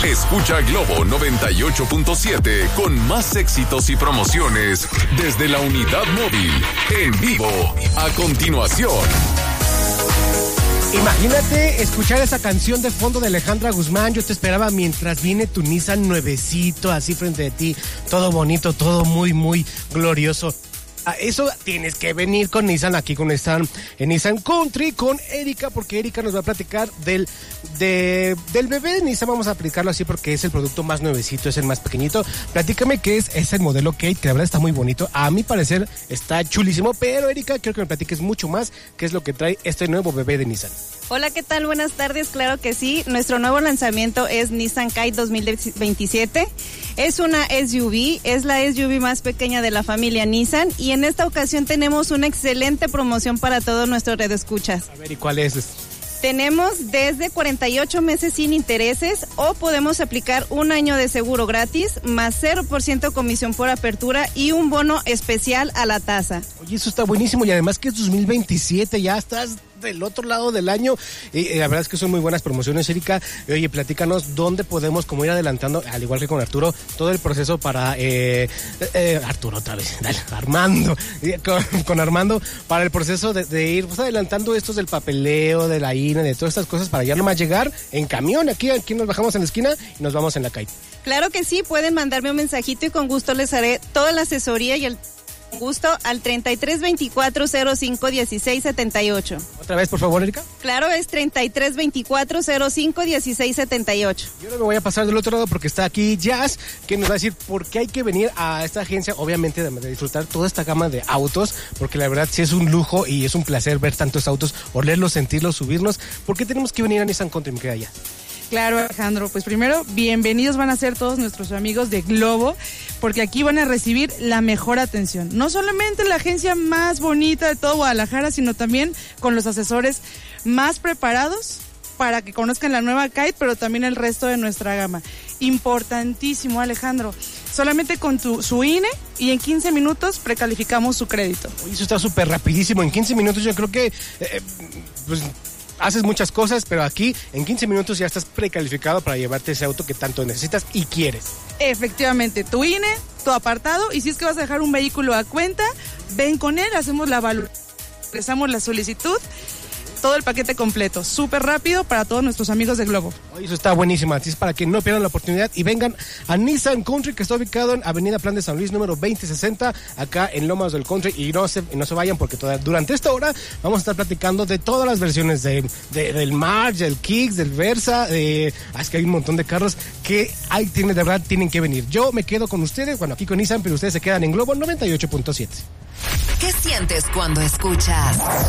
Escucha Globo 98.7 con más éxitos y promociones desde la unidad móvil, en vivo, a continuación. Imagínate escuchar esa canción de fondo de Alejandra Guzmán. Yo te esperaba mientras viene tu Nissan nuevecito, así frente de ti, todo bonito, todo muy, muy glorioso. A eso tienes que venir con Nissan, aquí con Nissan, en Nissan Country, con Erika, porque Erika nos va a platicar del bebé de Nissan. Vamos a aplicarlo así porque es el producto más nuevecito, es el más pequeñito. Platícame qué es el modelo Kate, que la verdad está muy bonito. A mi parecer está chulísimo, pero Erika, quiero que me platiques mucho más qué es lo que trae este nuevo bebé de Nissan. Hola, ¿qué tal? Buenas tardes, claro que sí. Nuestro nuevo lanzamiento es Nissan Kite 2027. Es una SUV, es la SUV más pequeña de la familia Nissan y en esta ocasión tenemos una excelente promoción para todos nuestros radioescuchas. A ver, ¿y cuál es? Tenemos desde 48 meses sin intereses o podemos aplicar un año de seguro gratis más 0% comisión por apertura y un bono especial a la tasa. Oye, eso está buenísimo y además que es 2027, ya estás del otro lado del año y la verdad es que son muy buenas promociones, Erika. Oye, platícanos dónde podemos como ir adelantando, al igual que con Arturo, todo el proceso para Arturo otra vez, dale, Armando, con Armando, para el proceso de ir adelantando estos del papeleo, de la INE, de todas estas cosas para ya nomás llegar en camión, aquí nos bajamos en la esquina y nos vamos en la calle. Claro que sí, pueden mandarme un mensajito y con gusto les haré toda la asesoría y el gusto al 3324051678. ¿Otra vez, por favor, Erika? Claro, es 3324051678. Yo no me voy a pasar del otro lado porque está aquí Jazz, que nos va a decir por qué hay que venir a esta agencia, obviamente de disfrutar toda esta gama de autos, porque la verdad sí es un lujo y es un placer ver tantos autos, olerlos, sentirlos, subirnos. ¿Por qué tenemos que venir a Nissan Country, mi querida Jazz? Claro, Alejandro, pues primero, bienvenidos van a ser todos nuestros amigos de Globo, porque aquí van a recibir la mejor atención. No solamente la agencia más bonita de todo Guadalajara, sino también con los asesores más preparados para que conozcan la nueva Kite, pero también el resto de nuestra gama. Importantísimo, Alejandro. Solamente con su INE y en 15 minutos precalificamos su crédito. Oye, eso está súper rapidísimo. En 15 minutos yo creo que haces muchas cosas, pero aquí en 15 minutos ya estás precalificado para llevarte ese auto que tanto necesitas y quieres. Efectivamente, tu INE, tu apartado, y si es que vas a dejar un vehículo a cuenta, ven con él, hacemos la evaluación, regresamos la solicitud, todo el paquete completo, súper rápido para todos nuestros amigos de Globo. Oye, eso está buenísimo, así es para que no pierdan la oportunidad y vengan a Nissan Country, que está ubicado en Avenida Plan de San Luis, número 2060, acá en Lomas del Country, y no se vayan porque durante esta hora vamos a estar platicando de todas las versiones del March, del Kicks, del Versa, es que hay un montón de carros que de verdad tienen que venir. Yo me quedo con ustedes, bueno, aquí con Nissan, pero ustedes se quedan en Globo 98.7. ¿Qué sientes cuando escuchas